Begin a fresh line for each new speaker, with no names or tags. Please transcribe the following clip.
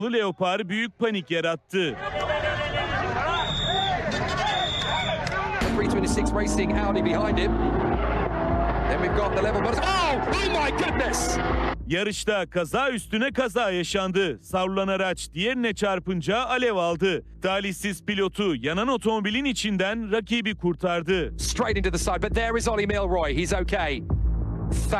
Leopar büyük panik yarattı.
326 Racing Audi behind him. Then we've got the level bonus. Oh my goodness!
Yarışta kaza üstüne kaza yaşandı. Savrulan araç diğerine çarpınca alev aldı. Talihsiz pilotu yanan otomobilin içinden rakibi kurtardı.
Straight into the side, but there is Ollie Milroy. He's okay.